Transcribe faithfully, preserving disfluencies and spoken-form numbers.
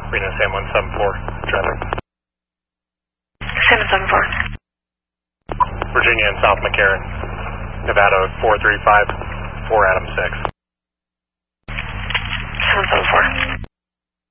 Reno Sam one seven four, traffic. seven seven four. Virginia and South McCarran, Nevada four three five, four Adam six.